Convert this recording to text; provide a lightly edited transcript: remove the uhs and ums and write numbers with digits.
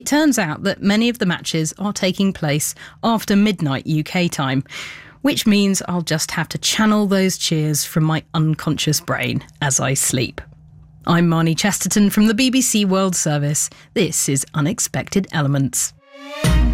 It turns out that many of the matches are taking place after midnight UK time, which means I'll just have to channel those cheers from my unconscious brain as I sleep. I'm Marnie Chesterton from the BBC World Service. This is Unexpected Elements.